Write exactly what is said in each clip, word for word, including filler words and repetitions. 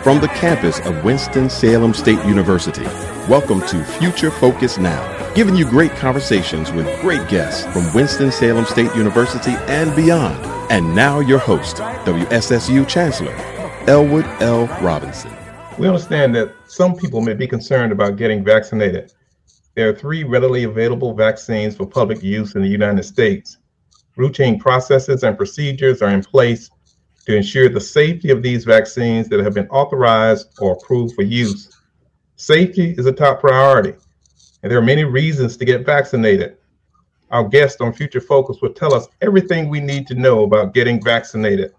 from the campus of Winston-Salem State University. Welcome to Future Focus Now, giving you great conversations with great guests from Winston-Salem State University and beyond. And now your host, W S S U Chancellor, Elwood L. Robinson. We understand that some people may be concerned about getting vaccinated. There are three readily available vaccines for public use in the United States. Routine processes and procedures are in place to ensure the safety of these vaccines that have been authorized or approved for use. Safety is a top priority, and there are many reasons to get vaccinated. Our guest on Future Focus will tell us everything we need to know about getting vaccinated.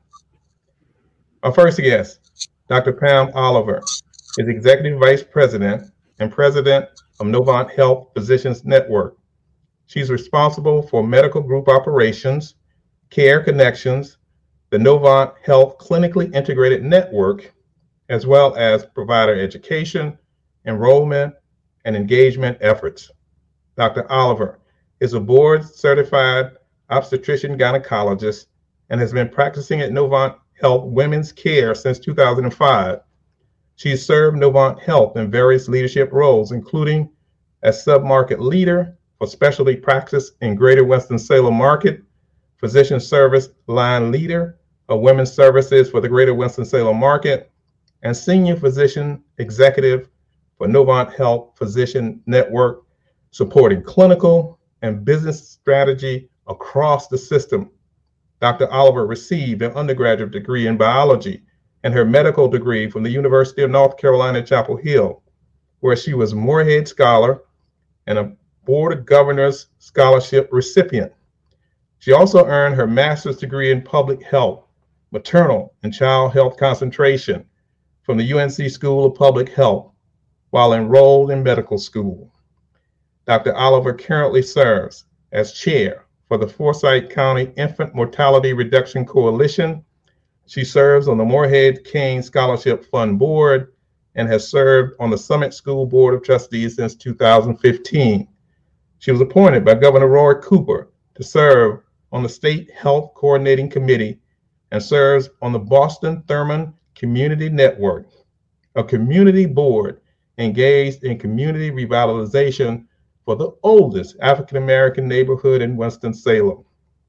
Our first guest, Doctor Pam Oliver, is Executive Vice President and President of Novant Health Physicians Network. She's responsible for medical group operations, care connections, the Novant Health Clinically Integrated Network, as well as provider education, enrollment, and engagement efforts. Doctor Oliver is a board-certified obstetrician gynecologist and has been practicing at Novant Health Women's Care since two thousand five. She's served Novant Health in various leadership roles, including as sub-market leader for specialty practice in Greater Winston-Salem market, physician service line leader of women's services for the Greater Winston-Salem market, and senior physician executive for Novant Health Physician Network, supporting clinical and business strategy across the system. Doctor Oliver received an undergraduate degree in biology and her medical degree from the University of North Carolina, Chapel Hill, where she was Moorhead Scholar and a Board of Governors Scholarship recipient. She also earned her master's degree in public health, maternal and child health concentration from the U N C School of Public Health while enrolled in medical school. Doctor Oliver currently serves as chair for the Forsyth County Infant Mortality Reduction Coalition. She serves on the Moorhead Cain Scholarship Fund Board and has served on the Summit School Board of Trustees since two thousand fifteen. She was appointed by Governor Roy Cooper to serve on the State Health Coordinating Committee and serves on the Boston Thurman Community Network, a community board engaged in community revitalization for the oldest African-American neighborhood in Winston-Salem.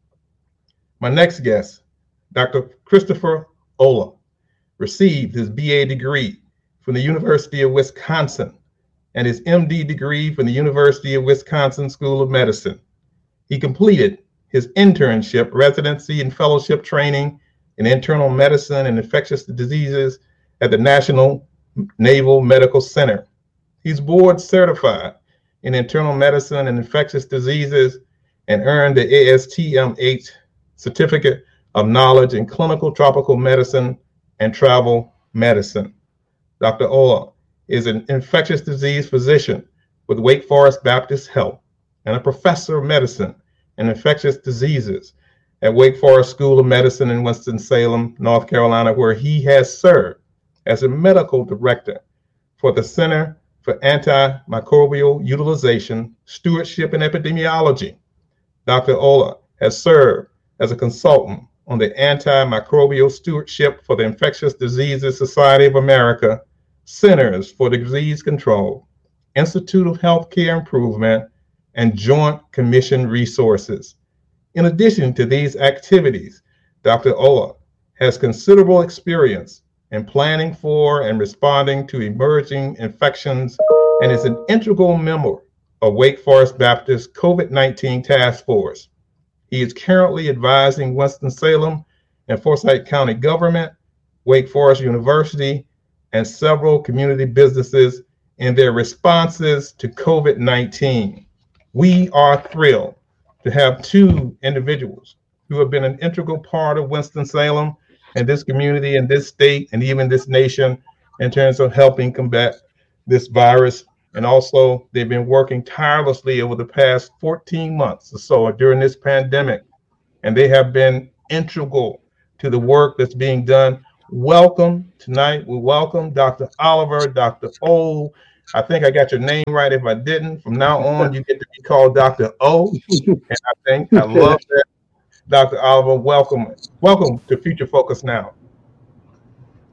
My next guest, Doctor Christopher Olah, received his B A degree from the University of Wisconsin and his M D degree from the University of Wisconsin School of Medicine. He completed his internship, residency, and fellowship training in internal medicine and infectious diseases at the National Naval Medical Center. He's board certified in internal medicine and infectious diseases and earned the A S T M H Certificate of Knowledge in Clinical Tropical Medicine and Travel Medicine. Doctor Olah is an infectious disease physician with Wake Forest Baptist Health and a professor of medicine and infectious diseases at Wake Forest School of Medicine in Winston-Salem, North Carolina, where he has served as a medical director for the Center for Antimicrobial Utilization, Stewardship, and Epidemiology. Doctor Olah has served as a consultant on the Antimicrobial Stewardship for the Infectious Diseases Society of America, Centers for Disease Control, Institute of Healthcare Improvement, and Joint Commission Resources. In addition to these activities, Doctor Olah has considerable experience in planning for and responding to emerging infections and is an integral member of Wake Forest Baptist COVID nineteen Task Force. He is currently advising Winston-Salem and Forsyth County government, Wake Forest University, and several community businesses in their responses to COVID nineteen. We are thrilled to have two individuals who have been an integral part of Winston-Salem and this community and this state and even this nation in terms of helping combat this virus. And also, they've been working tirelessly over the past fourteen months or so during this pandemic, and they have been integral to the work that's being done. Welcome tonight. We welcome Doctor Oliver, Doctor O. I think I got your name right. If I didn't, from now on, you get to be called Doctor O. And I think I love that. Doctor Oliver, welcome. Welcome to Future Focus Now.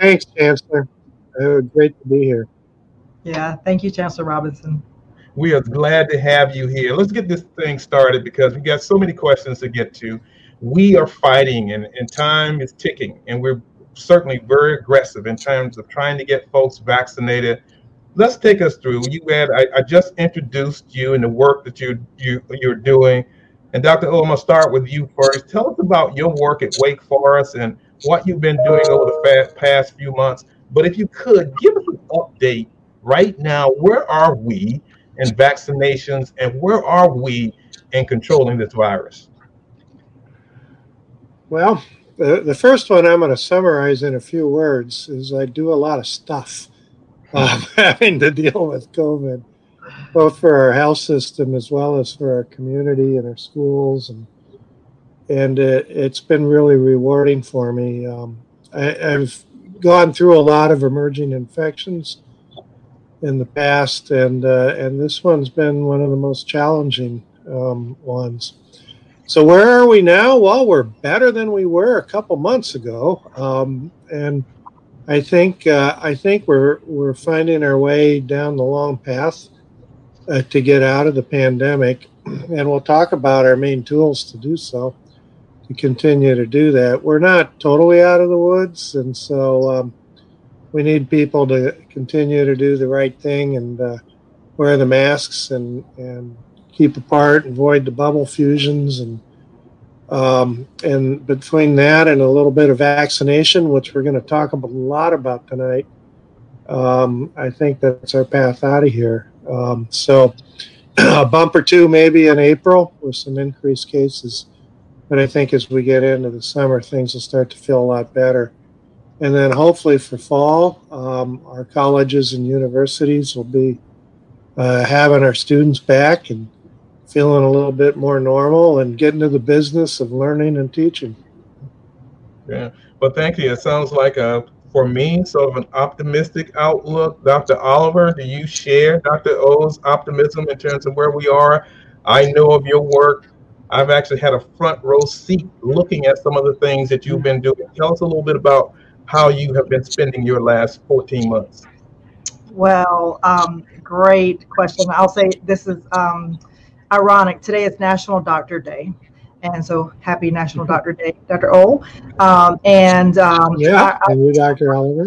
Thanks, Chancellor. Uh, great to be here. Yeah, thank you, Chancellor Robinson. We are glad to have you here. Let's get this thing started because we got so many questions to get to. We are fighting and, and time is ticking, and we're certainly very aggressive in terms of trying to get folks vaccinated. Let's take us through. You had I, I just introduced you and the work that you you you're doing. And Doctor O, I'm gonna start with you first. Tell us about your work at Wake Forest and what you've been doing over the past few months. But if you could give us an update right now, where are we in vaccinations and where are we in controlling this virus? Well, the, the first one I'm going to summarize in a few words is I do a lot of stuff um, having to deal with COVID, both for our health system as well as for our community and our schools. And and it, it's been really rewarding for me. Um, I, I've gone through a lot of emerging infections in the past, and uh, and this one's been one of the most challenging um, ones. So where are we now? Well, we're better than we were a couple months ago, um, and I think uh, I think we're we're finding our way down the long path uh, to get out of the pandemic, and we'll talk about our main tools to do so, to continue to do that. We're not totally out of the woods, and so um, we need people to continue to do the right thing and uh, wear the masks and and keep apart, avoid the bubble fusions, and um, and between that and a little bit of vaccination, which we're going to talk a lot about tonight, um, I think that's our path out of here. Um, so a bump or two maybe in April with some increased cases, but I think as we get into the summer, things will start to feel a lot better. And then hopefully for fall, um, our colleges and universities will be uh, having our students back and feeling a little bit more normal and getting to the business of learning and teaching. Yeah, well, thank you. It sounds like, a, for me, sort of an optimistic outlook. Doctor Oliver, do you share Doctor O's optimism in terms of where we are? I know of your work. I've actually had a front row seat looking at some of the things that you've been doing. Tell us a little bit about how you have been spending your last fourteen months. Well, um, great question. I'll say this is um, ironic. Today is National Doctor Day. And so happy National Doctor Day, Doctor O. Um, and um, yeah, I, and you, Doctor Oliver.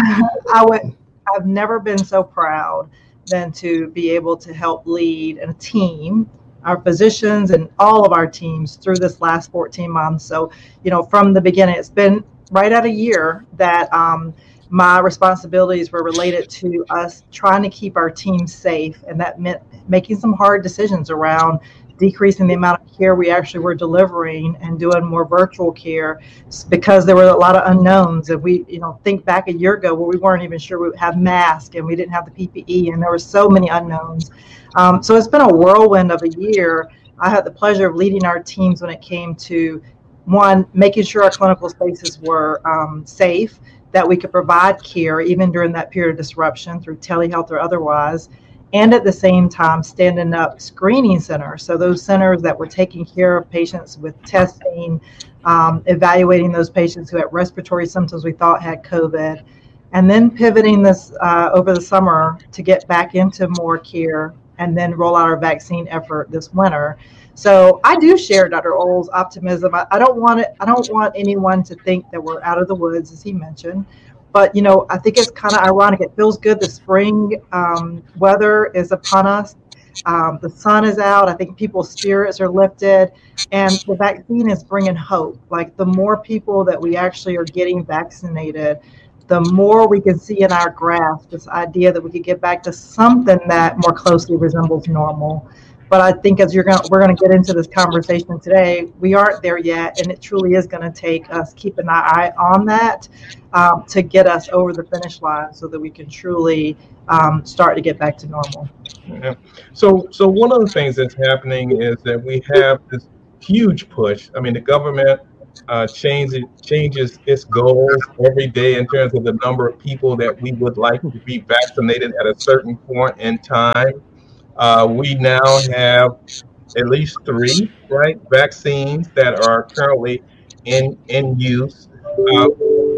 I would, I've never been so proud than to be able to help lead a team, our physicians and all of our teams through this last fourteen months. So, you know, from the beginning, it's been right at a year that um, my responsibilities were related to us trying to keep our team safe. And that meant making some hard decisions around decreasing the amount of care we actually were delivering and doing more virtual care because there were a lot of unknowns. If we, you know, think back a year ago where we weren't even sure we would have masks and we didn't have the P P E and there were so many unknowns. Um, so it's been a whirlwind of a year. I had the pleasure of leading our teams when it came to, one, making sure our clinical spaces were um, safe, that we could provide care even during that period of disruption through telehealth or otherwise, and at the same time standing up screening centers. So those centers that were taking care of patients with testing, um, evaluating those patients who had respiratory symptoms we thought had COVID, and then pivoting this uh, over the summer to get back into more care and then roll out our vaccine effort this winter. So I do share Doctor O's optimism. I, I don't want it. I don't want anyone to think that we're out of the woods, as he mentioned. But, you know, I think it's kind of ironic. It feels good. The spring um, weather is upon us. Um, the sun is out. I think people's spirits are lifted. And the vaccine is bringing hope. Like the more people that we actually are getting vaccinated, the more we can see in our grasp this idea that we could get back to something that more closely resembles normal. But I think as you're going, we're going to get into this conversation today, we aren't there yet, and it truly is going to take us keeping an eye on that um, to get us over the finish line, so that we can truly um, start to get back to normal. Yeah. So, so one of the things that's happening is that we have this huge push. I mean, the government uh, changes changes its goals every day in terms of the number of people that we would like to be vaccinated at a certain point in time. Uh, we now have at least three, right, vaccines that are currently in in use. Uh,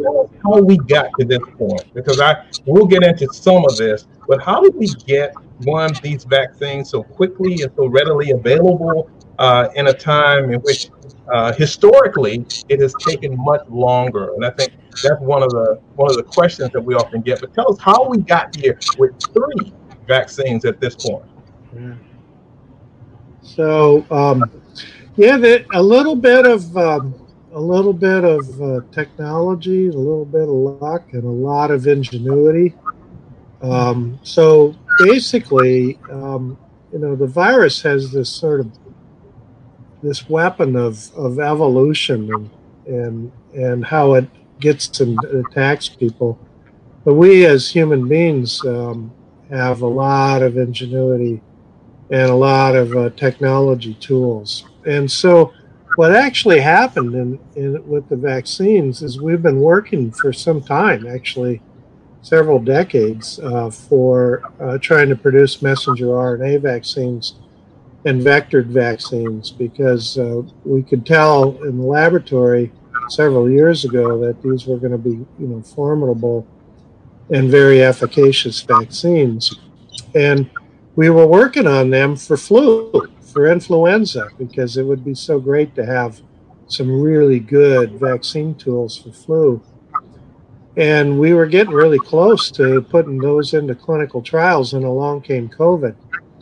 tell us how we got to this point, because I we'll get into some of this, but how did we get one these vaccines so quickly and so readily available uh, in a time in which uh, historically it has taken much longer? And I think that's one of the one of the questions that we often get. But tell us how we got here with three vaccines at this point. Yeah. So, um, yeah, the, a little bit of um, a little bit of uh, technology, a little bit of luck, and a lot of ingenuity. Um, so basically, um, you know, the virus has this sort of this weapon of, of evolution and and and how it gets and attacks people. But we as human beings um, have a lot of ingenuity and a lot of uh, technology tools. And so what actually happened in, in with the vaccines is we've been working for some time, actually several decades, uh, for uh, trying to produce messenger R N A vaccines and vectored vaccines, because uh, we could tell in the laboratory several years ago that these were going to be, you know, formidable and very efficacious vaccines. And we were working on them for flu, for influenza, because it would be so great to have some really good vaccine tools for flu. And we were getting really close to putting those into clinical trials, and along came COVID.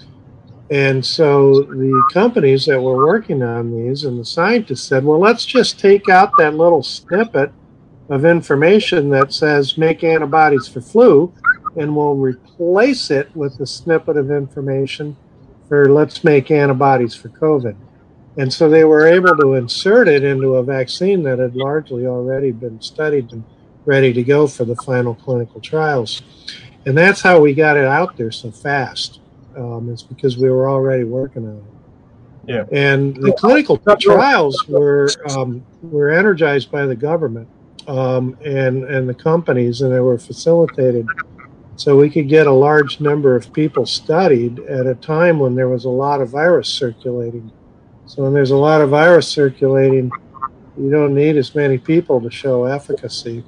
And so the companies that were working on these and the scientists said, well, let's just take out that little snippet of information that says make antibodies for flu, and we'll replace it with a snippet of information for let's make antibodies for COVID. And so they were able to insert it into a vaccine that had largely already been studied and ready to go for the final clinical trials. And that's how we got it out there so fast. Um, it's because we were already working on it. Yeah. And the clinical trials were um, were energized by the government um, and, and the companies, and they were facilitated so we could get a large number of people studied at a time when there was a lot of virus circulating. So when there's a lot of virus circulating, you don't need as many people to show efficacy.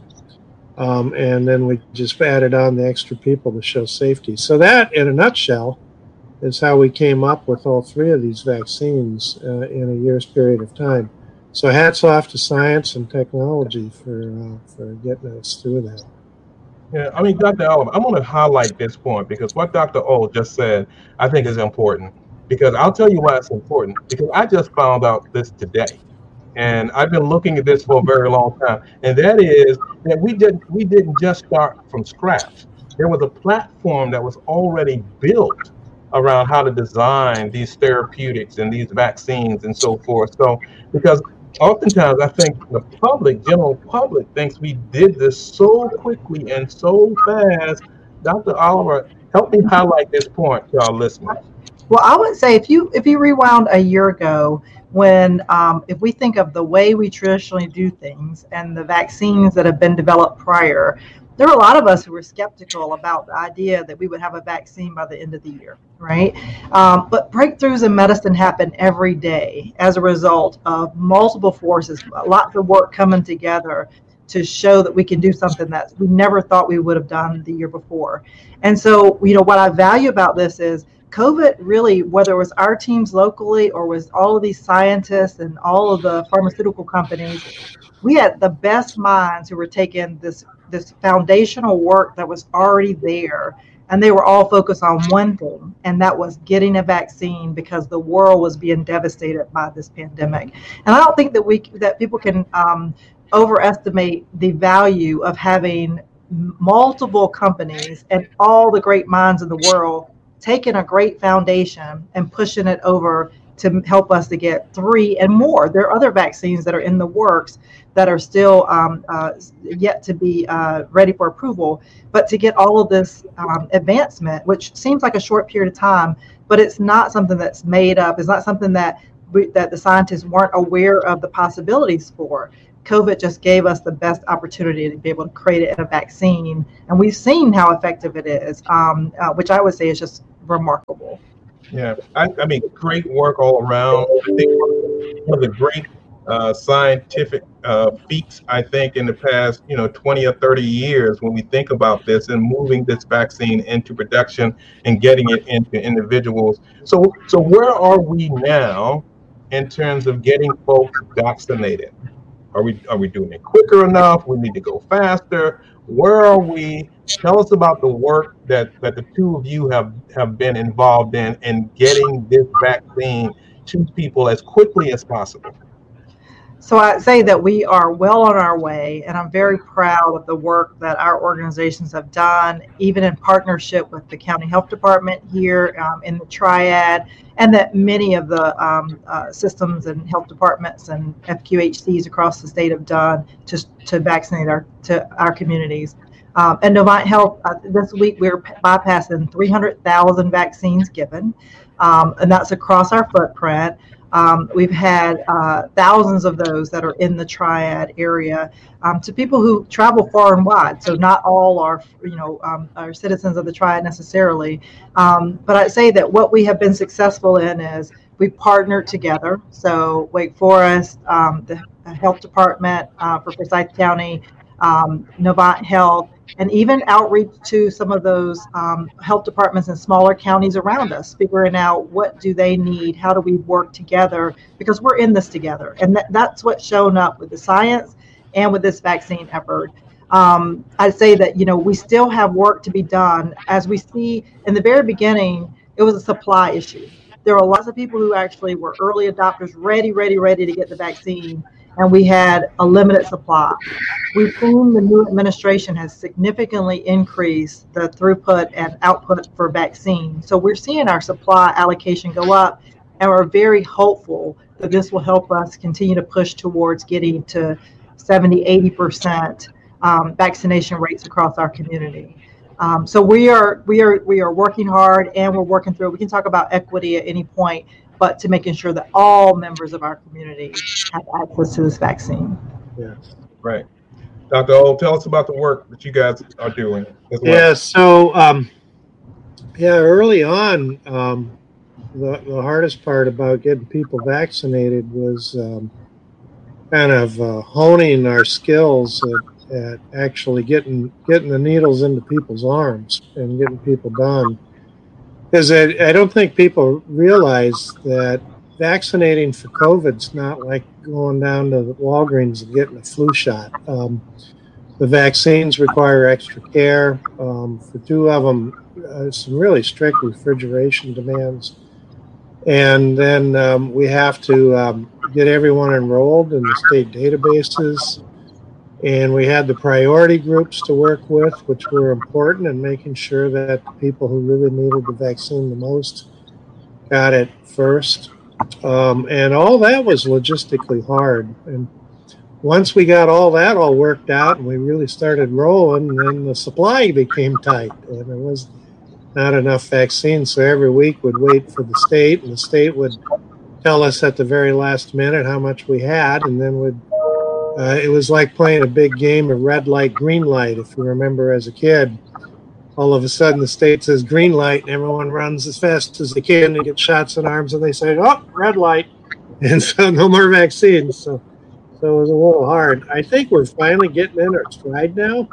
Um, and then we just added on the extra people to show safety. So that, in a nutshell, is how we came up with all three of these vaccines uh, in a year's period of time. So hats off to science and technology for uh, for getting us through that. Yeah, I mean, Doctor Oliver, I'm going to highlight this point because what Doctor O just said, I think is important. Because I'll tell you why it's important. Because I just found out this today. And I've been looking at this for a very long time. And that is that we didn't we didn't just start from scratch. There was a platform that was already built around how to design these therapeutics and these vaccines and so forth. So, because oftentimes I think the public, general public, thinks we did this so quickly and so fast. Doctor Oliver, help me highlight this point to our listeners. Well, I would say if you if you rewound a year ago, when um, if we think of the way we traditionally do things and the vaccines that have been developed prior, there were a lot of us who were skeptical about the idea that we would have a vaccine by the end of the year, right? Um, but breakthroughs in medicine happen every day as a result of multiple forces, lots of work coming together to show that we can do something that we never thought we would have done the year before. And so, you know, what I value about this is COVID really, whether it was our teams locally or was all of these scientists and all of the pharmaceutical companies, we had the best minds who were taking this this foundational work that was already there, and they were all focused on one thing, and that was getting a vaccine because the world was being devastated by this pandemic. And I don't think that we that people can um, overestimate the value of having multiple companies and all the great minds in the world taking a great foundation and pushing it over to help us to get three and more. There are other vaccines that are in the works that are still um, uh, yet to be uh, ready for approval. But to get all of this um, advancement, which seems like a short period of time, but it's not something that's made up. It's not something that we, that the scientists weren't aware of the possibilities for. COVID just gave us the best opportunity to be able to create it in a vaccine. And we've seen how effective it is, um, uh, which I would say is just remarkable. Yeah, I, I mean, great work all around. I think one of the great uh, scientific uh, feats, I think, in the past, you know, twenty or thirty years when we think about this and moving this vaccine into production and getting it into individuals. So, so where are we now in terms of getting folks vaccinated? Are we are we doing it quicker enough? We need to go faster. Where are we? Tell us about the work that, that the two of you have, have been involved in in getting this vaccine to people as quickly as possible. So I'd say that we are well on our way, and I'm very proud of the work that our organizations have done, even in partnership with the county health department here um, in the Triad, and that many of the um, uh, systems and health departments and F Q H Cs across the state have done to, to vaccinate our to our communities. Um, and Novant Health, uh, this week we're bypassing three hundred thousand vaccines given, um, and that's across our footprint. Um, we've had uh, thousands of those that are in the Triad area um, to people who travel far and wide. So not all are, you know, um, are citizens of the Triad necessarily. Um, but I'd say that what we have been successful in is we've partnered together. So Wake Forest, um, the health department uh, for Forsyth County, um, Novant Health, and even outreach to some of those um, health departments in smaller counties around us, figuring out what do they need, how do we work together, because we're in this together. And that, that's what's shown up with the science and with this vaccine effort. Um, I'd say that, you know, we still have work to be done. As we see in the very beginning, it was a supply issue. There were lots of people who actually were early adopters, ready, ready, ready to get the vaccine. And we had a limited supply. We've seen the new administration has significantly increased the throughput and output for vaccine. So we're seeing our supply allocation go up, and we're very hopeful that this will help us continue to push towards getting to seventy, eighty percent um, vaccination rates across our community. Um, so we are we are we are working hard, and we're working through. We can talk about equity at any point, but to making sure that all members of our community have access to this vaccine. Yeah, right. Doctor O, tell us about the work that you guys are doing as well. Yeah, so, um, yeah, early on, um, the, the hardest part about getting people vaccinated was um, kind of uh, honing our skills at, at actually getting getting the needles into people's arms and getting people done. Because I, I don't think people realize that vaccinating for COVID's not like going down to the Walgreens and getting a flu shot. Um, the vaccines require extra care. Um, for two of them, uh, some really strict refrigeration demands. And then um, we have to um, get everyone enrolled in the state databases. And we had the priority groups to work with, which were important in making sure that the people who really needed the vaccine the most got it first. Um, and all that was logistically hard. And once we got all that all worked out and we really started rolling, then the supply became tight. And there was not enough vaccine. So every week we'd wait for the state, and the state would tell us at the very last minute how much we had, and then we'd Uh, it was like playing a big game of red light, green light. If you remember as a kid, all of a sudden the state says green light and everyone runs as fast as they can and get shots in arms, and they say, oh, red light. And so no more vaccines. So, so it was a little hard. I think we're finally getting in our stride now.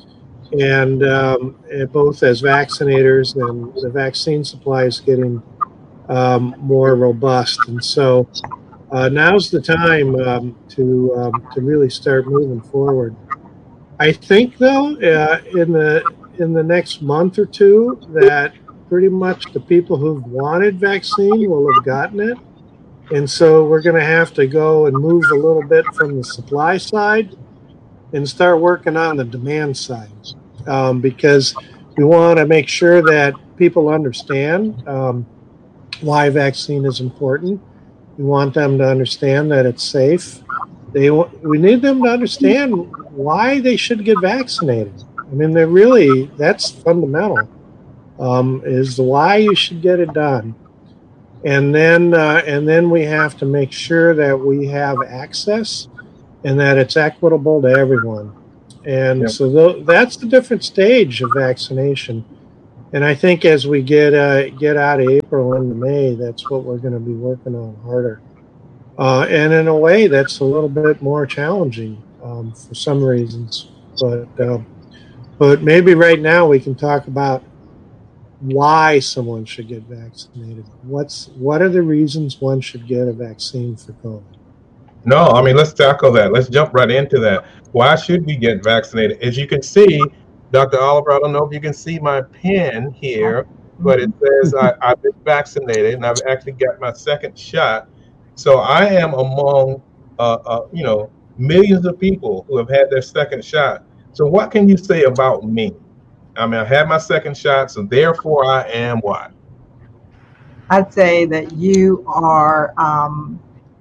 And um, both as vaccinators and the vaccine supply is getting um, more robust. And so Uh, now's the time um, to um, to really start moving forward. I think, though, uh, in the in the next month or two, that pretty much the people who've wanted vaccine will have gotten it, and so we're going to have to go and move a little bit from the supply side and start working on the demand side, um, because we want to make sure that people understand um, why vaccine is important. We want them to understand that it's safe. They we need them to understand why they should get vaccinated. I mean, they're really, that's fundamental, um, is the why you should get it done. And then uh, and then we have to make sure that we have access and that it's equitable to everyone. And yep. so th- that's the different stage of vaccination. And I think as we get uh, get out of April into May, that's what we're going to be working on harder. Uh, and in a way, that's a little bit more challenging um, for some reasons. But uh, but maybe right now we can talk about why someone should get vaccinated. What's what are the reasons one should get a vaccine for COVID? No, I mean, let's tackle that. Let's jump right into that. Why should we get vaccinated? As you can see, Doctor Oliver, I don't know if you can see my pen here, but it says I, I've been vaccinated and I've actually got my second shot. So I am among, uh, uh, you know, millions of people who have had their second shot. So what can you say about me? I mean, I had my second shot, so therefore I am what? I'd say that you are, um,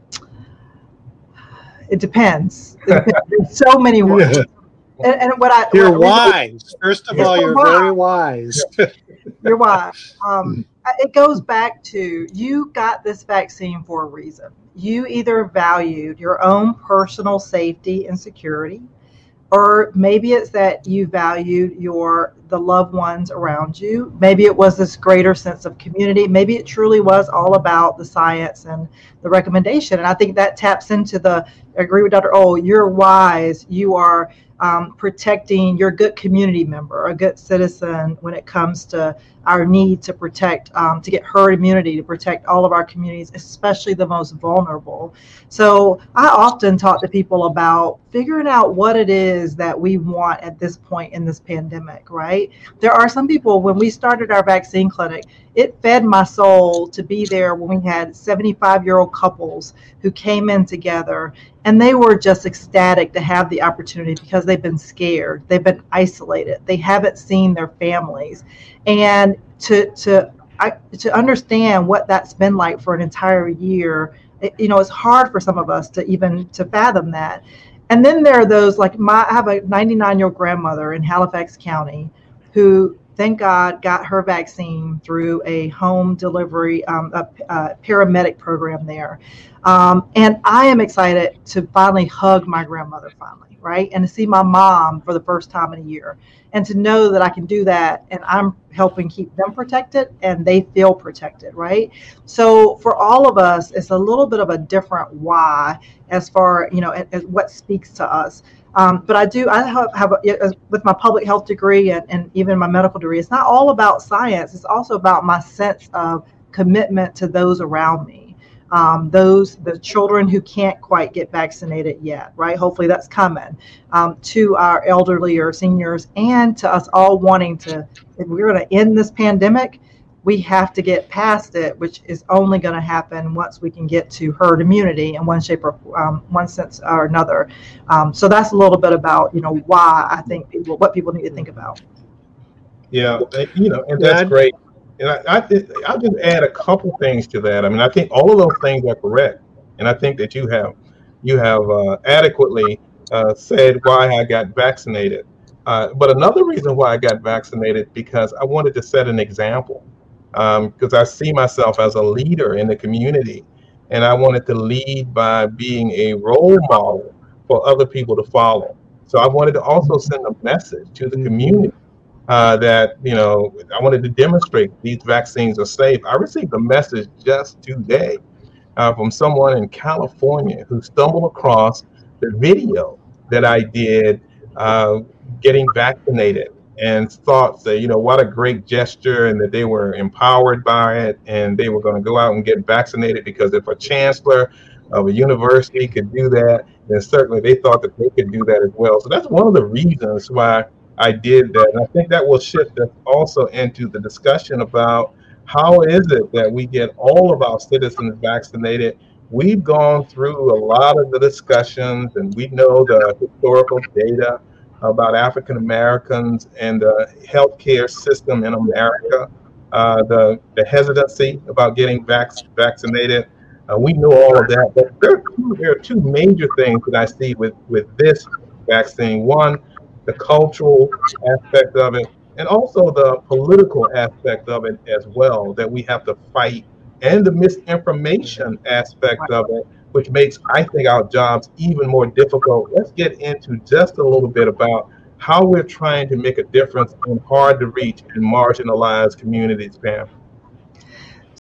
it depends. It depends. There's so many words. And, and what I you're what I wise. Really, First of all, you're wise. very wise. You're wise. Um, it goes back to you got this vaccine for a reason. You either valued your own personal safety and security, or maybe it's that you valued your the loved ones around you. Maybe it was this greater sense of community. Maybe it truly was all about the science and the recommendation. And I think that taps into the, I agree with Doctor Oh, you're wise. You are um, protecting your good community member, a good citizen when it comes to our need to protect, um, to get herd immunity, to protect all of our communities, especially the most vulnerable. So I often talk to people about figuring out what it is that we want at this point in this pandemic, right? There are some people, when we started our vaccine clinic, it fed my soul to be there when we had seventy-five-year-old couples who came in together, and they were just ecstatic to have the opportunity because they've been scared, they've been isolated, they haven't seen their families. And to to I, to understand what that's been like for an entire year, it, you know, it's hard for some of us to even to fathom that. And then there are those like my I have a ninety-nine-year-old grandmother in Halifax County who, thank God, got her vaccine through a home delivery, um, a, a paramedic program there. Um, and I am excited to finally hug my grandmother finally, right? And to see my mom for the first time in a year. And to know that I can do that and I'm helping keep them protected and they feel protected, right? So for all of us, it's a little bit of a different why as far, you know, as, as what speaks to us. Um, but I do, I have, have a, with my public health degree and, and even my medical degree, it's not all about science. It's also about my sense of commitment to those around me. Um, those, the children who can't quite get vaccinated yet, right? Hopefully that's coming, um, to our elderly or seniors, and to us all wanting to, if we're going to end this pandemic, we have to get past it, which is only going to happen once we can get to herd immunity in one shape or um, one sense or another. Um, so that's a little bit about, you know, why I think people, what people need to think about. Yeah, you know, and that's great. And I, I, I'll just add a couple things to that. I mean, I think all of those things are correct, and I think that you have, you have uh, adequately uh, said why I got vaccinated. Uh, but another reason why I got vaccinated because I wanted to set an example, because um, I see myself as a leader in the community, and I wanted to lead by being a role model for other people to follow. So I wanted to also send a message to the community. Uh, that, you know, I wanted to demonstrate these vaccines are safe. I received a message just today uh, from someone in California who stumbled across the video that I did uh, getting vaccinated and thought that, you know, what a great gesture and that they were empowered by it and they were going to go out and get vaccinated because if a chancellor of a university could do that, then certainly they thought that they could do that as well. So that's one of the reasons why I did that. And I think that will shift us also into the discussion about how is it that we get all of our citizens vaccinated. We've gone through a lot of the discussions and we know the historical data about African Americans and the healthcare system in America, uh, the, the hesitancy about getting vac- vaccinated. Uh, we know all of that, but there are, two, there are two major things that I see with, with this vaccine. One, the cultural aspect of it, and also the political aspect of it as well, that we have to fight, and the misinformation aspect of it, which makes, I think, our jobs even more difficult. Let's get into just a little bit about how we're trying to make a difference in hard to reach and marginalized communities, Pam.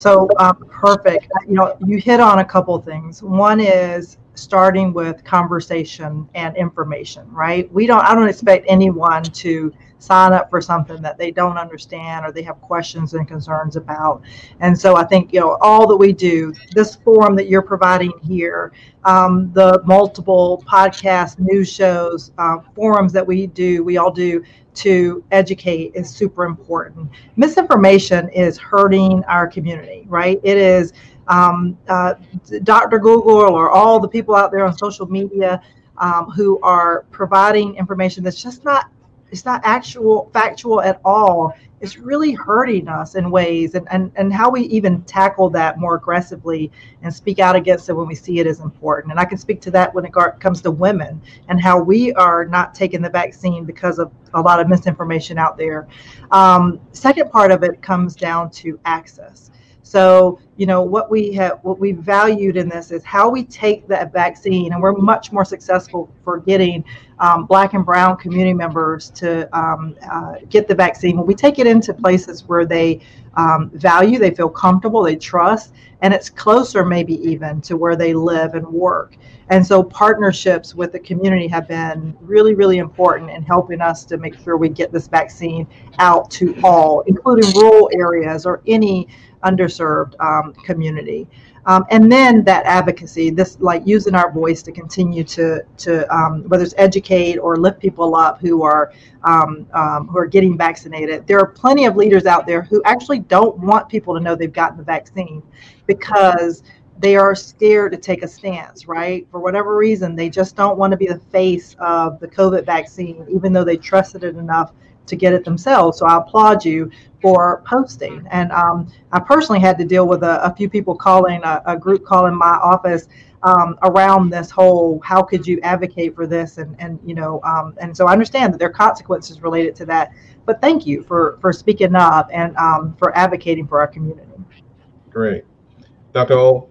So uh, perfect. You know, you hit on a couple things. One is starting with conversation and information, right? We don't. I don't expect anyone to sign up for something that they don't understand or they have questions and concerns about. And so I think, you know, all that we do, this forum that you're providing here, um, the multiple podcasts, news shows, uh, forums that we do, we all do to educate is super important. Misinformation is hurting our community, right? It is um, uh, Doctor Google or all the people out there on social media um, who are providing information that's just not It's not actual, factual at all. It's really hurting us in ways, and, and, and how we even tackle that more aggressively and speak out against it when we see it is important. And I can speak to that when it comes to women and how we are not taking the vaccine because of a lot of misinformation out there. Um, second part of it comes down to access. So, you know, what we have, what we valued in this is how we take that vaccine, and we're much more successful for getting um, Black and Brown community members to um, uh, get the vaccine. When we take it into places where they um, value, they feel comfortable, they trust, and it's closer maybe even to where they live and work. And so partnerships with the community have been really, really important in helping us to make sure we get this vaccine out to all, including rural areas or any underserved um, community. Um, and then that advocacy, this like using our voice to continue to, to um, whether it's educate or lift people up who are um, um, who are getting vaccinated. There are plenty of leaders out there who actually don't want people to know they've gotten the vaccine because they are scared to take a stance, right? For whatever reason, they just don't want to be the face of the COVID vaccine, even though they trusted it enough to get it themselves. So I applaud you for posting. And um, I personally had to deal with a, a few people calling, a, a group calling my office um, around this whole, how could you advocate for this? And, and you know, um, and so I understand that there are consequences related to that. But thank you for, for speaking up and um, for advocating for our community. Great. Doctor O?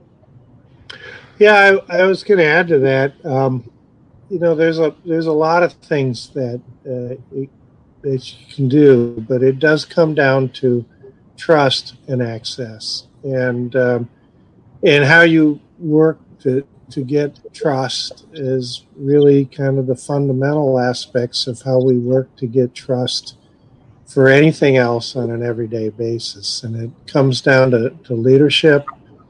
Yeah, I, I was going to add to that. Um, you know, there's a there's a lot of things that uh, it, that you can do, but it does come down to trust and access, and um, and how you work to to get trust is really kind of the fundamental aspects of how we work to get trust for anything else on an everyday basis, and it comes down to, to leadership,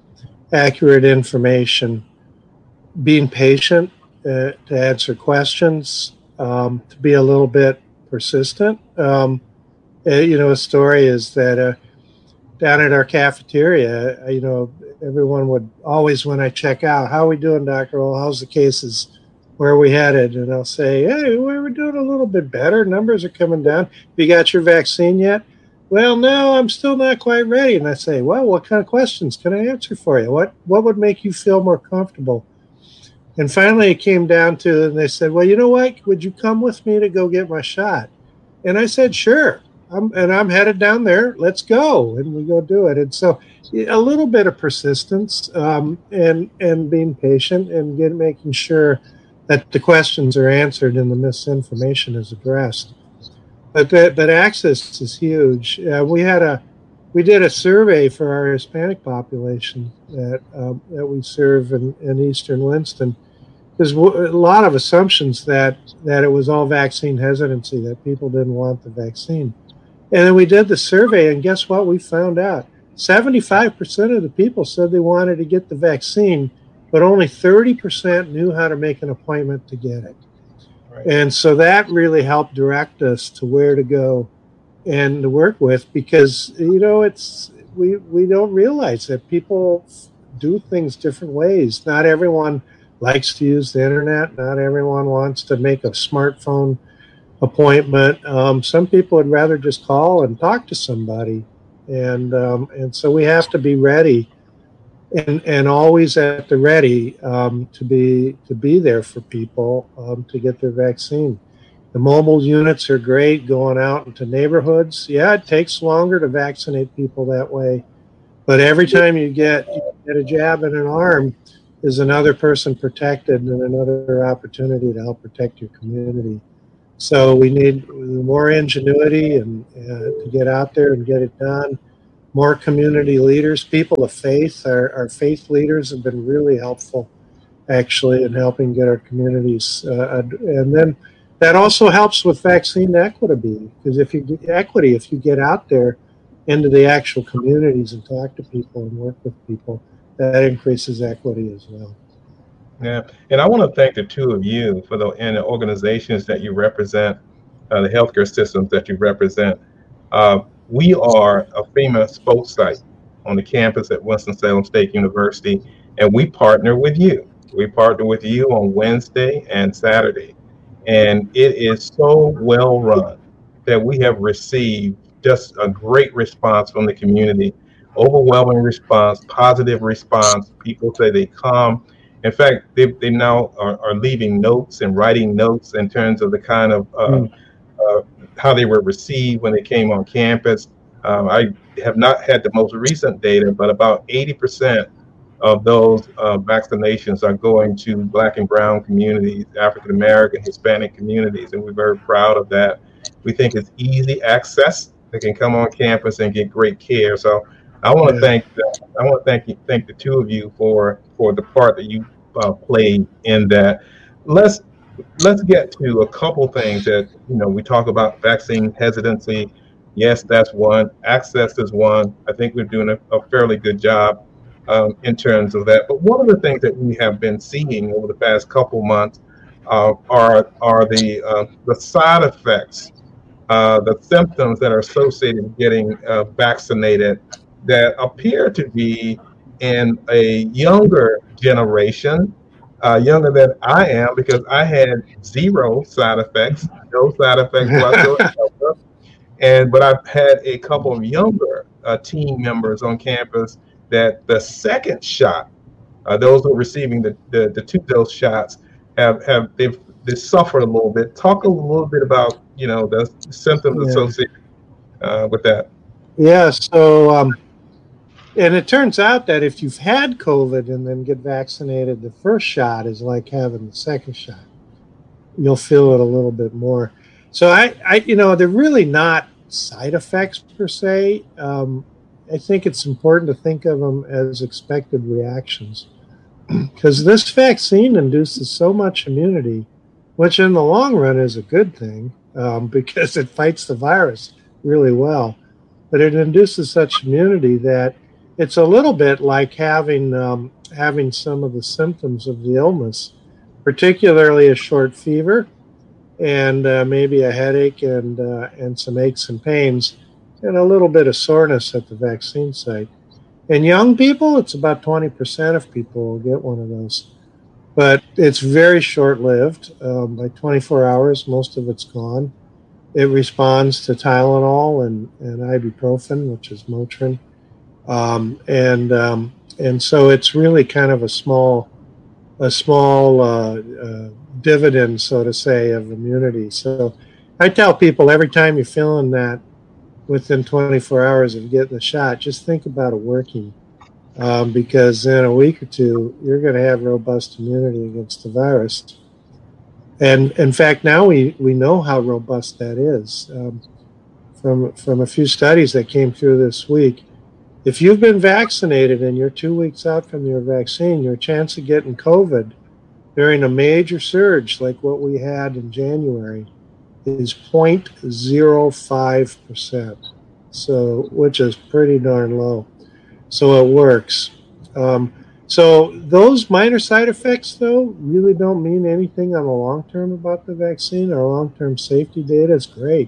accurate information, being patient uh, to answer questions, um, to be a little bit persistent. Um, uh, you know, a story is that uh, down at our cafeteria, uh, you know, everyone would always, when I check out, how are we doing, Doctor O? How's the cases? Where are we headed? And I'll say, hey, we're doing a little bit better. Numbers are coming down. Have you got your vaccine yet? Well, no, I'm still not quite ready. And I say, well, what kind of questions can I answer for you? What what would make you feel more comfortable? And finally it came down to, and they said, well, you know what? Would you come with me to go get my shot? And I said, sure. I'm, and I'm headed down there. Let's go. And we go do it. And so a little bit of persistence um, and, and being patient and get, making sure that the questions are answered and the misinformation is addressed. But that, but access is huge. Uh, we had a, we did a survey for our Hispanic population that um, that we serve in, in Eastern Winston. There's a lot of assumptions that that it was all vaccine hesitancy, that people didn't want the vaccine. And then we did the survey, and guess what? We found out seventy-five percent of the people said they wanted to get the vaccine, but only thirty percent knew how to make an appointment to get it. Right. And so that really helped direct us to where to go and to work with, because, you know, it's we, we don't realize that people do things different ways. Not everyone likes to use the internet. Not everyone wants to make a smartphone appointment. Um, some people would rather just call and talk to somebody. And um, and so we have to be ready and and always at the ready um, to be to be there for people um, to get their vaccine. The mobile units are great going out into neighborhoods. Yeah, it takes longer to vaccinate people that way, but every time you get you get a jab in an arm, is another person protected and another opportunity to help protect your community. So we need more ingenuity and uh, to get out there and get it done. more community leaders, people of faith. Our, our faith leaders have been really helpful, actually, in helping get our communities. Uh, and then that also helps with vaccine equity, because if you get equity, if you get out there into the actual communities and talk to people and work with people, that increases equity as well. Yeah, and I want to thank the two of you for the and the organizations that you represent, uh, the healthcare systems that you represent. Uh, we are a FEMA spoke site on the campus at Winston-Salem State University, and we partner with you. We partner with you on Wednesday and Saturday, and it is so well run that we have received just a great response from the community, overwhelming response, positive response. People say they come. In fact, they, they now are, are leaving notes and writing notes in terms of the kind of uh, mm. uh, how they were received when they came on campus. Um, I have not had the most recent data, but about eighty percent of those uh, vaccinations are going to Black and Brown communities, African American, Hispanic communities, and we're very proud of that. We think it's easy access. They can come on campus and get great care. So I want to yeah. thank I want to thank you, thank the two of you for for the part that you uh, played in that. Let's let's get to a couple things that, you know, we talk about vaccine hesitancy. Yes, that's one. Access is one. I think we're doing a, a fairly good job um, in terms of that. But one of the things that we have been seeing over the past couple months uh, are are the uh, the side effects, uh, the symptoms that are associated with getting uh, vaccinated that appear to be in a younger generation, uh, younger than I am, because I had zero side effects, no side effects whatsoever. And but I've had a couple of younger uh, team members on campus that the second shot, uh, those who are receiving the, the, the two dose shots, have have they've they suffered a little bit. Talk a little bit about, you know, the symptoms yeah. associated uh, with that. Yeah. So, um, and it turns out that if you've had COVID and then get vaccinated, the first shot is like having the second shot. You'll feel it a little bit more. So I, I you know, they're really not side effects per se. Um, I think it's important to think of them as expected reactions, because this vaccine induces so much immunity, which in the long run is a good thing, um, because it fights the virus really well. But it induces such immunity that it's a little bit like having um, having some of the symptoms of the illness, particularly a short fever and uh, maybe a headache and uh, and some aches and pains and a little bit of soreness at the vaccine site. In young people, it's about twenty percent of people will get one of those. But it's very short-lived. Um, by twenty-four hours, most of it's gone. It responds to Tylenol and, and ibuprofen, which is Motrin. Um, and um, and so it's really kind of a small, a small uh, uh, dividend, so to say, of immunity. So I tell people every time you're feeling that within twenty-four hours of getting the shot, just think about it working, um, because in a week or two, you're going to have robust immunity against the virus. And in fact, now we, we know how robust that is. Um, from, from a few studies that came through this week, if you've been vaccinated and you're two weeks out from your vaccine, your chance of getting COVID during a major surge like what we had in January is zero point zero five percent, so which is pretty darn low. So it works. Um, so those minor side effects, though, really don't mean anything on the long term about the vaccine. Our long-term safety data is great.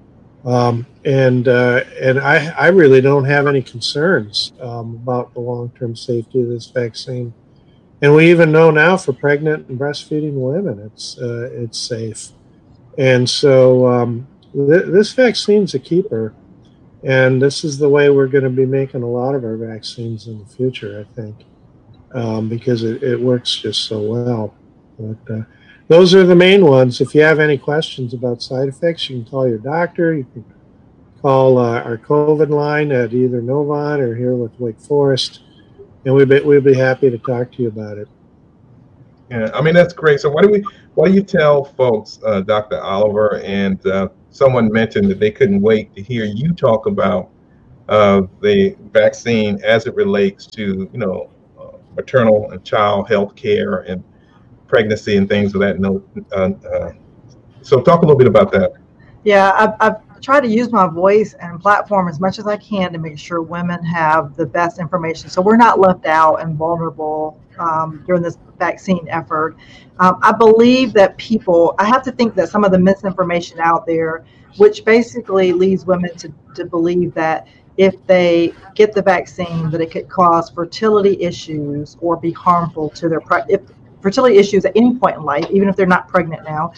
Um, and uh, and I, I really don't have any concerns um, about the long-term safety of this vaccine. And we even know now for pregnant and breastfeeding women, it's uh, it's safe. And so um, th- this vaccine's a keeper. And this is the way we're going to be making a lot of our vaccines in the future, I think, um, because it, it works just so well. But uh, those are the main ones. If you have any questions about side effects, you can call your doctor. You can call uh, our COVID line at either Novant or here with Wake Forest, and we'd be, we'd be happy to talk to you about it. Yeah, I mean, that's great. So why do we, why do you tell folks, uh, Doctor Oliver, and uh, someone mentioned that they couldn't wait to hear you talk about uh, the vaccine as it relates to, you know, uh, maternal and child health care and pregnancy and things of that note. Uh, uh, so talk a little bit about that. Yeah, I've, I've tried to use my voice and platform as much as I can to make sure women have the best information, so we're not left out and vulnerable um, during this vaccine effort. Um, I believe that people, I have to think that some of the misinformation out there, which basically leads women to, to believe that if they get the vaccine, that it could cause fertility issues or be harmful to their pre- if fertility issues at any point in life, even if they're not pregnant now,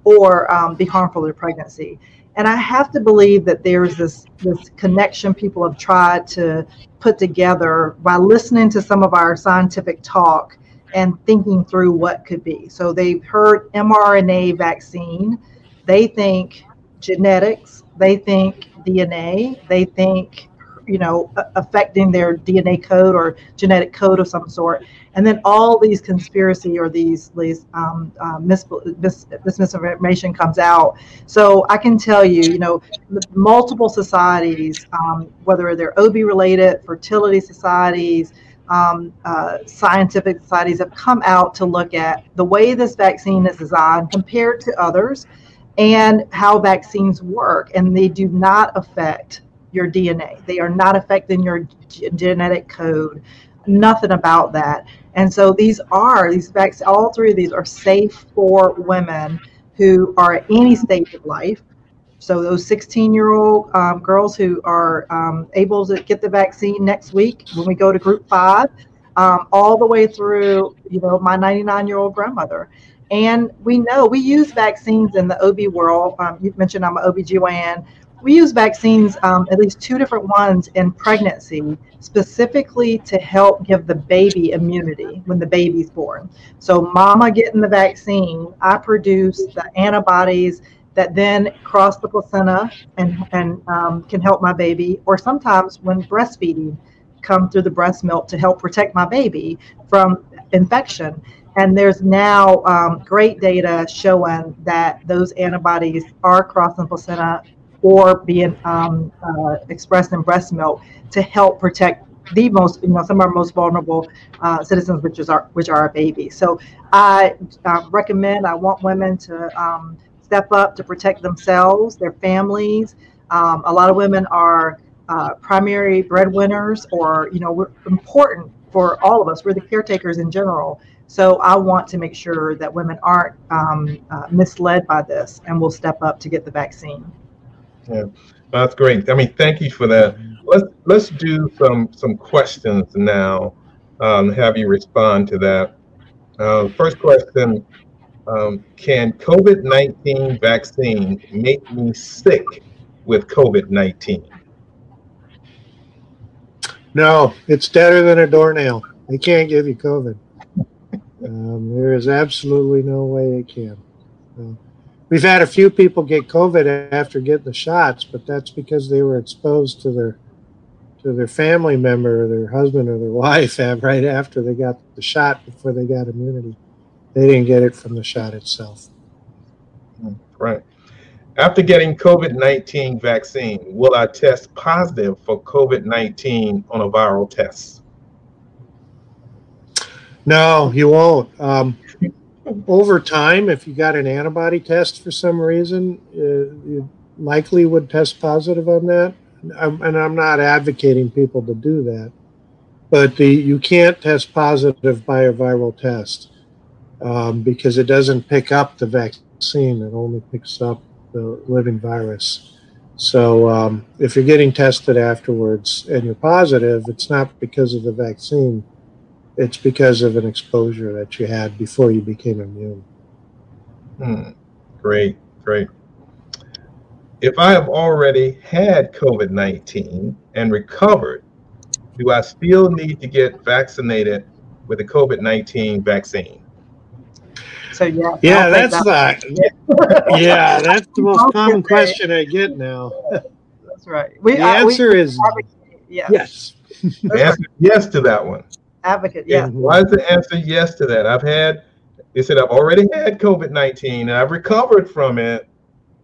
or um, be harmful to their pregnancy. And I have to believe that there's this this connection people have tried to put together by listening to some of our scientific talk and thinking through what could be. So they've heard M R N A vaccine, they think genetics, they think D N A, they think, you know, affecting their D N A code or genetic code of some sort. And then all these conspiracy or these these um, uh, mis- mis- this misinformation comes out. So I can tell you, you know, multiple societies, um, whether they're O B related, fertility societies, um, uh, scientific societies, have come out to look at the way this vaccine is designed compared to others and how vaccines work. And they do not affect your D N A. They are not affecting your g- genetic code. Nothing about that. And so these are, these vaccines, all three of these are safe for women who are at any stage of life. So those sixteen-year-old um, girls who are um, able to get the vaccine next week when we go to group five, um, all the way through, you know, my ninety-nine-year-old grandmother. And we know we use vaccines in the O B world. Um, you mentioned I'm an O B G Y N. We use vaccines, um, at least two different ones in pregnancy, specifically to help give the baby immunity when the baby's born. So mama getting the vaccine, I produce the antibodies that then cross the placenta and, and um, can help my baby, or sometimes when breastfeeding, come through the breast milk to help protect my baby from infection. And there's now um, great data showing that those antibodies are crossing placenta or being um, uh, expressed in breast milk to help protect the most, you know, some of our most vulnerable uh, citizens, which is our, which are our babies. So I uh, recommend, I want women to um, step up to protect themselves, their families. Um, a lot of women are uh, primary breadwinners, or, you know, we're important for all of us. We're the caretakers in general. So I want to make sure that women aren't um, uh, misled by this and will step up to get the vaccine. Yeah, that's great. I mean, thank you for that. Let's let's do some some questions now. Um, have you respond to that. Uh, first question: um, Can COVID nineteen vaccine make me sick with COVID nineteen? No, it's deader than a doornail. They can't give you COVID. Um, there is absolutely no way it can. Uh, We've had a few people get COVID after getting the shots, but that's because they were exposed to their to their family member or their husband or their wife right after they got the shot before they got immunity. They didn't get it from the shot itself. Right. After getting COVID nineteen vaccine, will I test positive for COVID nineteen on a viral test? No, you won't. Um, Over time, if you got an antibody test for some reason, uh, you likely would test positive on that. I'm, and I'm not advocating people to do that, but the you can't test positive by a viral test um, because it doesn't pick up the vaccine. It only picks up the living virus. So um, if you're getting tested afterwards and you're positive, it's not because of the vaccine. It's because of an exposure that you had before you became immune. Hmm. Great, great. If I have already had COVID nineteen and recovered, do I still need to get vaccinated with the COVID nineteen vaccine? So yeah, yeah, that's that. the yeah, that's the most common question I get now. That's right. We, the uh, answer we, is yes. yes. The answer is yes to that one. Advocate, yeah. And why is the answer yes to that? I've had, they said I've already had COVID nineteen and I've recovered from it.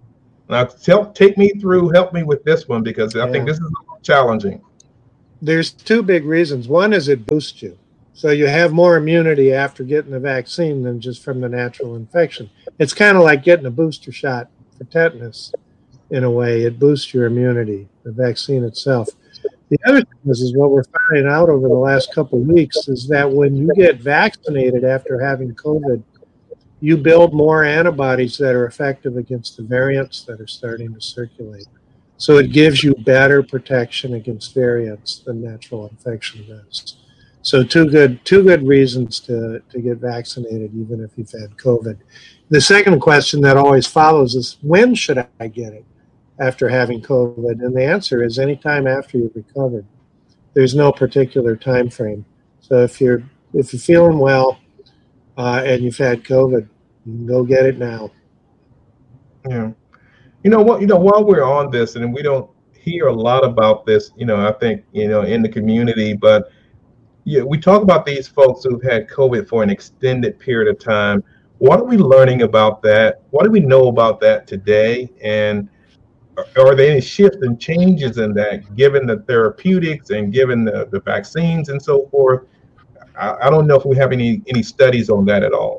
Now, tell, take me through, help me with this one, because I Yeah. think this is challenging. There's two big reasons. One is it boosts you. So you have more immunity after getting the vaccine than just from the natural infection. It's kind of like getting a booster shot for tetanus in a way. It boosts your immunity, the vaccine itself. The other thing is, is what we're finding out over the last couple of weeks is that when you get vaccinated after having COVID, you build more antibodies that are effective against the variants that are starting to circulate. So it gives you better protection against variants than natural infection does. So two good two good reasons to, to get vaccinated, even if you've had COVID. The second question that always follows is, when should I get it after having COVID? And the answer is anytime after you've recovered. There's no particular time frame. So if you're if you're feeling well uh, and you've had COVID, you can go get it now. Yeah. You know what, you know, while we're on this, and we don't hear a lot about this, you know, I think, you know, in the community, but yeah, we talk about these folks who've had COVID for an extended period of time. What are we learning about that? What do we know about that today? And are there any shifts and changes in that, given the therapeutics and given the, the vaccines and so forth? I, I don't know if we have any, any studies on that at all.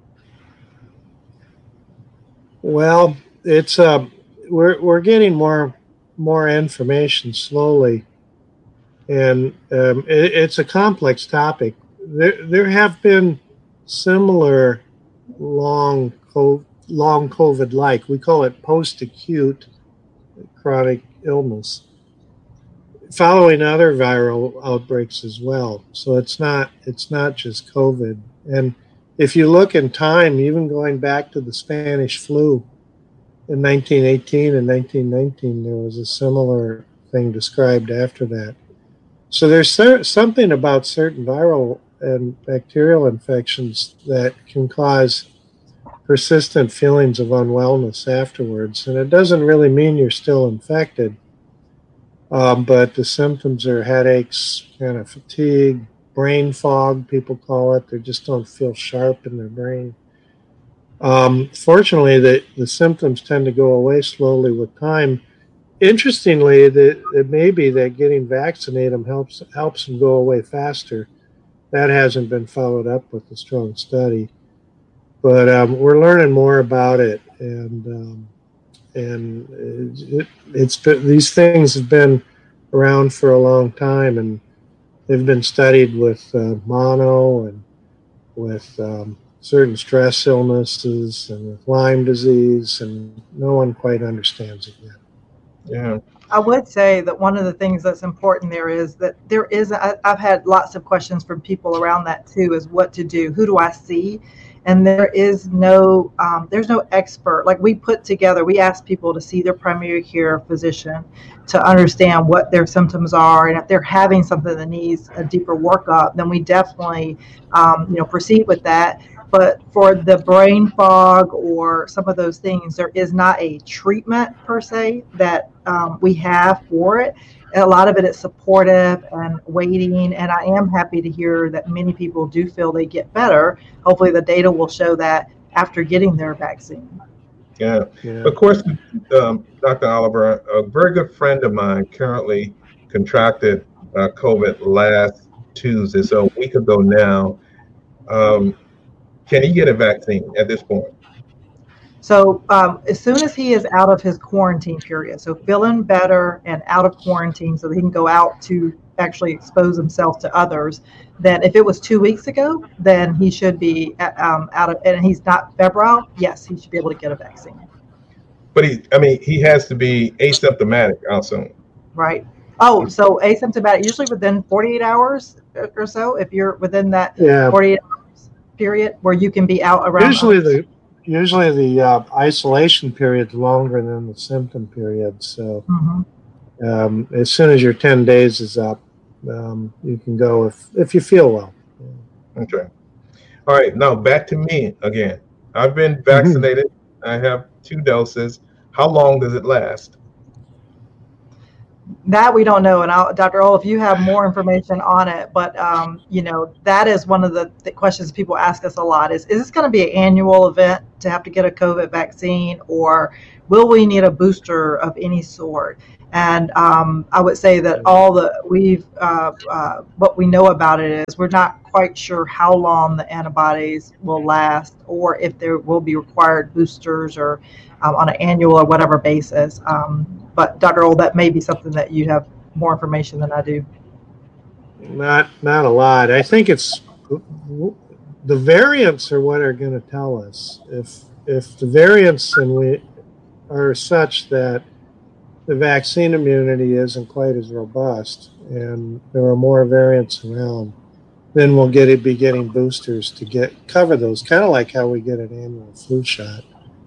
Well, it's uh, we're we're getting more more information slowly, and um, it, it's a complex topic. There there have been similar long co- long COVID-like, we call it post-acute chronic illness, following other viral outbreaks as well. So it's not it's not just COVID. And if you look in time, even going back to the Spanish flu in nineteen eighteen and nineteen nineteen, there was a similar thing described after that. So there's cer- something about certain viral and bacterial infections that can cause persistent feelings of unwellness afterwards. And it doesn't really mean you're still infected, um, but the symptoms are headaches, kind of fatigue, brain fog, people call it. They just don't feel sharp in their brain. Um, fortunately, the, the symptoms tend to go away slowly with time. Interestingly, the, it may be that getting vaccinated helps helps them go away faster. That hasn't been followed up with a strong study, but um, we're learning more about it, and um, and it, it's been, these things have been around for a long time, and they've been studied with uh, mono and with um, certain stress illnesses and with Lyme disease, and no one quite understands it yet. Yeah. I would say that one of the things that's important there is that there is, I, I've had lots of questions from people around that too, is what to do. Who do I see? And there is no, um, there's no expert. Like we put together, we ask people to see their primary care physician to understand what their symptoms are. And if they're having something that needs a deeper workup, then we definitely, um, you know, proceed with that. But for the brain fog or some of those things, there is not a treatment per se that um, we have for it. And a lot of it is supportive and waiting. And I am happy to hear that many people do feel they get better. Hopefully the data will show that after getting their vaccine. Yeah. Yeah. Of course, um, Doctor Oliver, a very good friend of mine currently contracted uh, COVID last Tuesday, so a week ago now. Um, Can he get a vaccine at this point? So um, as soon as he is out of his quarantine period, so feeling better and out of quarantine so that he can go out to actually expose himself to others, then if it was two weeks ago, then he should be um, out of, and he's not febrile, yes, he should be able to get a vaccine. But he, I mean, he has to be asymptomatic, I'll assume. Right. Oh, so asymptomatic, usually within forty-eight hours or so, if you're within that Yeah. forty-eight hours period where you can be out around. Usually the usually the uh, isolation period is longer than the symptom period. So Mm-hmm. um, as soon as your ten days is up, um, you can go if if you feel well. Okay. All right. Now back to me again. I've been vaccinated. I have two doses. How long does it last? That we don't know, and I'll, Doctor Ohl, if you have more information on it, but um, you know, that is one of the, the questions people ask us a lot: is is this going to be an annual event to have to get a COVID vaccine, or will we need a booster of any sort? And um, I would say that all the we've uh, uh, what we know about it is we're not quite sure how long the antibodies will last, or if there will be required boosters or um, on an annual or whatever basis. Um, But Doctor Ohl, that may be something that you have more information than I do. Not not a lot. I think it's the variants are what are going to tell us if if the variants and we are such that the vaccine immunity isn't quite as robust and there are more variants around, then we'll get it be getting boosters to get cover those, kind of like how we get an annual flu shot.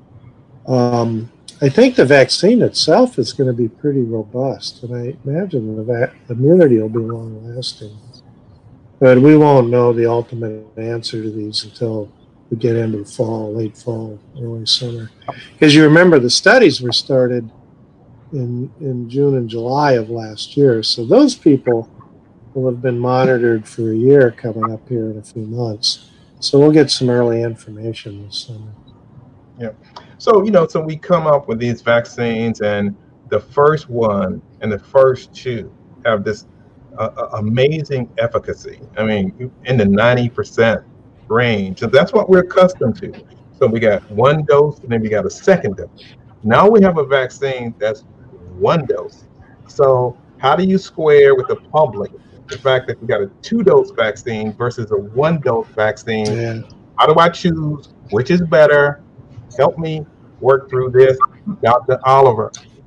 Um, I think the vaccine itself is going to be pretty robust, and I imagine the va- immunity will be long-lasting. But we won't know the ultimate answer to these until we get into the fall, late fall, early summer. Because you remember the studies were started in in June and July of last year, so those people will have been monitored for a year coming up here in a few months. So we'll get some early information this summer. Yeah. So, you know, so we come up with these vaccines, and the first one and the first two have this uh, amazing efficacy. I mean, in the ninety percent range. So that's what we're accustomed to. So we got one dose, and then we got a second dose. Now we have a vaccine that's one dose. So how do you square with the public the fact that we got a two-dose vaccine versus a one-dose vaccine? Yeah. How do I choose which is better? Help me work through this, Doctor Oliver.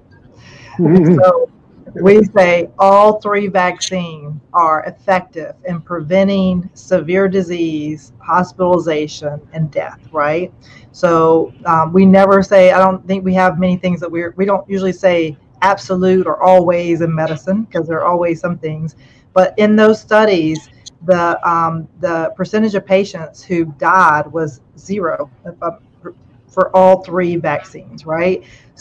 So we say all three vaccines are effective in preventing severe disease, hospitalization, and death, right? So um, we never say, I don't think we have many things that we're, we don't usually say absolute or always in medicine, because there are always some things. But in those studies, the um, the percentage of patients who died was zero for all three vaccines, right?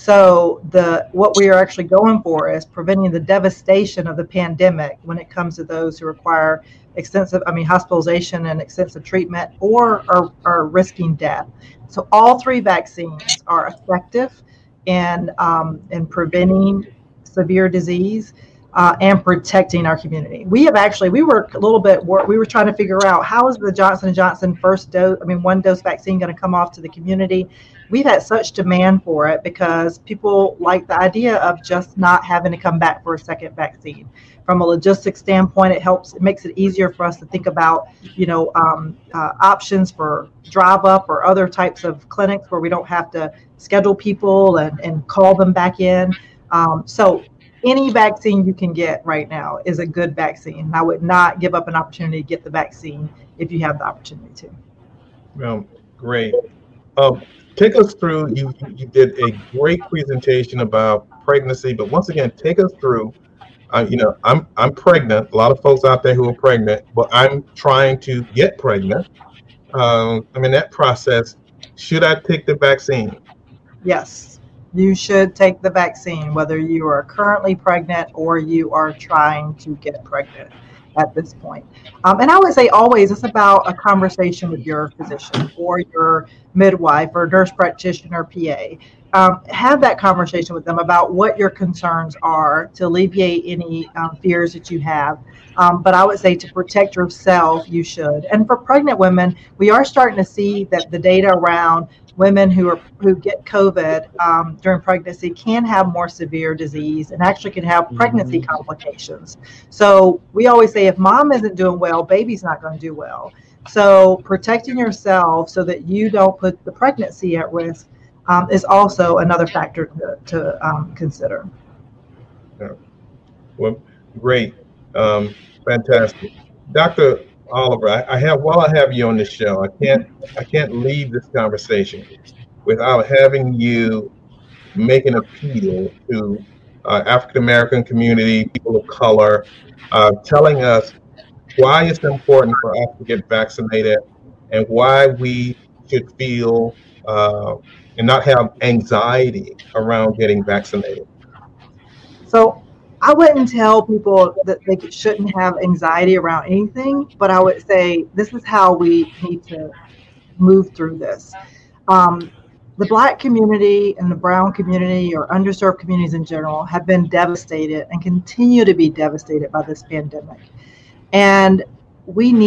So the what we are actually going for is preventing the devastation of the pandemic when it comes to those who require extensive, I mean, hospitalization and extensive treatment, or are, are risking death. So all three vaccines are effective in um, in preventing severe disease uh, and protecting our community. We have actually, we were a little bit, we were trying to figure out how is the Johnson and Johnson first dose, I mean, one dose vaccine going to come off to the community. We've had such demand for it because people like the idea of just not having to come back for a second vaccine. From a logistics standpoint, it helps, it makes it easier for us to think about, you know, um, uh, options for drive up or other types of clinics where we don't have to schedule people and, and call them back in. Um, so any vaccine you can get right now is a good vaccine. I would not give up an opportunity to get the vaccine if you have the opportunity to. Well, great. Um, take us through, you, you did a great presentation about pregnancy, but once again, take us through, uh, you know, I'm I'm pregnant. A lot of folks out there who are pregnant, but I'm trying to get pregnant. Um, I mean, that process, should I take the vaccine? Yes, you should take the vaccine, whether you are currently pregnant or you are trying to get pregnant at this point. Um, and I would say always it's about a conversation with your physician or your midwife or nurse practitioner, P A. Um, have that conversation with them about what your concerns are to alleviate any um, fears that you have. Um, but I would say to protect yourself, you should. And for pregnant women, we are starting to see that the data around women who are who get COVID um, during pregnancy can have more severe disease and actually can have pregnancy mm-hmm. complications. So we always say if mom isn't doing well, baby's not going to do well. So protecting yourself so that you don't put the pregnancy at risk um, is also another factor to, to um, consider. Yeah. Well, great. Um, fantastic. Doctor Oliver, I, I have while I have you on this show, I can't I can't leave this conversation without having you make an appeal to uh, African American community, people of color, uh, telling us why it's important for us to get vaccinated and why we should feel uh, and not have anxiety around getting vaccinated. So I wouldn't tell people that they shouldn't have anxiety around anything, but I would say this is how we need to move through this. Um, the Black community and the brown community, or underserved communities in general, have been devastated and continue to be devastated by this pandemic. And we need